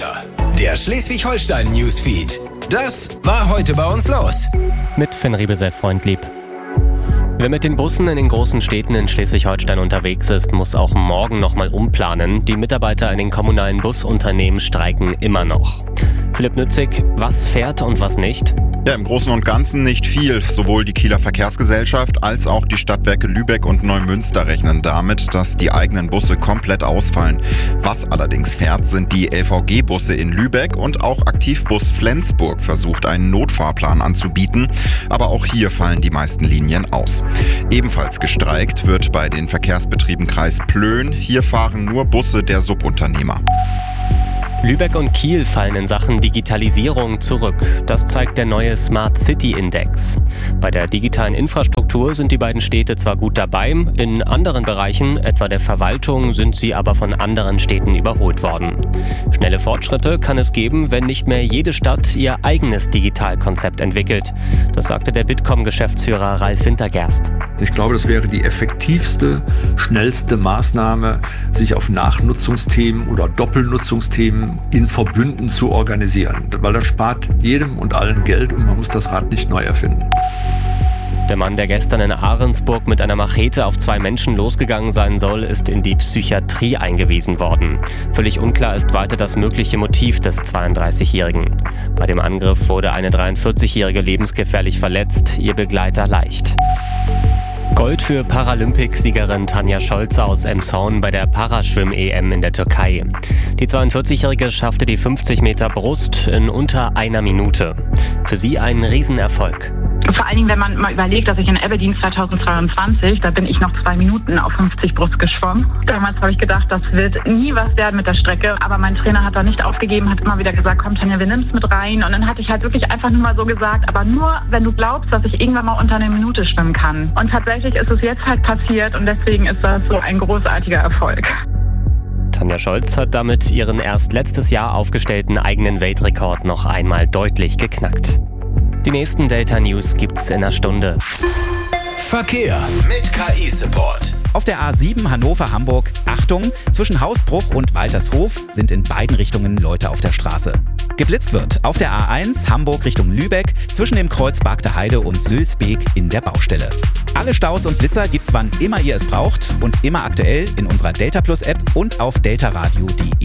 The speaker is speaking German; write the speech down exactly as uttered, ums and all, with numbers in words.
Wetter. Der Schleswig-Holstein-Newsfeed. Das war heute bei uns los. Mit Finn Riebesell-Freundlieb. Wer mit den Bussen in den großen Städten in Schleswig-Holstein unterwegs ist, muss auch morgen nochmal umplanen. Die Mitarbeiter in den kommunalen Busunternehmen streiken immer noch. Philipp Nützig, was fährt und was nicht? Ja, im Großen und Ganzen nicht viel. Sowohl die Kieler Verkehrsgesellschaft als auch die Stadtwerke Lübeck und Neumünster rechnen damit, dass die eigenen Busse komplett ausfallen. Was allerdings fährt, sind die L V G-Busse in Lübeck und auch Aktivbus Flensburg versucht, einen Notfahrplan anzubieten. Aber auch hier fallen die meisten Linien aus. Ebenfalls gestreikt wird bei den Verkehrsbetrieben Kreis Plön. Hier fahren nur Busse der Subunternehmer. Lübeck und Kiel fallen in Sachen Digitalisierung zurück. Das zeigt der neue Smart City Index. Bei der digitalen Infrastruktur sind die beiden Städte zwar gut dabei, in anderen Bereichen, etwa der Verwaltung, sind sie aber von anderen Städten überholt worden. Schnelle Fortschritte kann es geben, wenn nicht mehr jede Stadt ihr eigenes Digitalkonzept entwickelt. Das sagte der Bitkom-Geschäftsführer Ralf Wintergerst. Ich glaube, das wäre die effektivste, schnellste Maßnahme, sich auf Nachnutzungsthemen oder Doppelnutzungsthemen in Verbünden zu organisieren. Weil das spart jedem und allen Geld und man muss das Rad nicht neu erfinden. Der Mann, der gestern in Ahrensburg mit einer Machete auf zwei Menschen losgegangen sein soll, ist in die Psychiatrie eingewiesen worden. Völlig unklar ist weiter das mögliche Motiv des zweiunddreißigjährigen. Bei dem Angriff wurde eine dreiundvierzigjährige lebensgefährlich verletzt, ihr Begleiter leicht. Gold für Paralympicsiegerin Tanja Scholze aus Emshorn bei der Paraschwimm-E M in der Türkei. Die zweiundvierzigjährige schaffte die fünfzig Meter Brust in unter einer Minute. Für sie ein Riesenerfolg. Vor allen Dingen, wenn man mal überlegt, dass ich in Aberdeen zweitausendzweiundzwanzig, da bin ich noch zwei Minuten auf fünfzig Brust geschwommen. Damals habe ich gedacht, das wird nie was werden mit der Strecke. Aber mein Trainer hat da nicht aufgegeben, hat immer wieder gesagt, komm Tanja, wir nehmen es mit rein. Und dann hatte ich halt wirklich einfach nur mal so gesagt, aber nur, wenn du glaubst, dass ich irgendwann mal unter einer Minute schwimmen kann. Und tatsächlich ist es jetzt halt passiert und deswegen ist das so ein großartiger Erfolg. Tanja Scholz hat damit ihren erst letztes Jahr aufgestellten eigenen Weltrekord noch einmal deutlich geknackt. Die nächsten Delta News gibt's in einer Stunde. Verkehr mit K I-Support. Auf der A sieben Hannover-Hamburg, Achtung, zwischen Hausbruch und Waltershof sind in beiden Richtungen Leute auf der Straße. Geblitzt wird auf der A eins Hamburg Richtung Lübeck zwischen dem Kreuz Bargter Heide und Sülzbeek in der Baustelle. Alle Staus und Blitzer gibt's wann immer ihr es braucht und immer aktuell in unserer Delta Plus App und auf deltaradio punkt de.